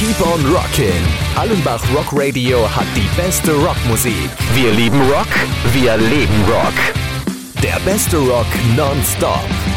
Keep on Rockin'. Hallenbach Rock Radio hat die beste Rockmusik. Wir lieben Rock, wir leben Rock. Der beste Rock nonstop.